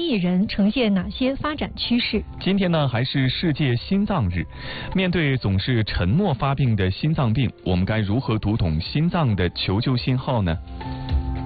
艺人呈现哪些发展趋势？ 今天呢，还是世界心脏日。面对总是沉默发病的心脏病，我们该如何读懂心脏的求救信号呢？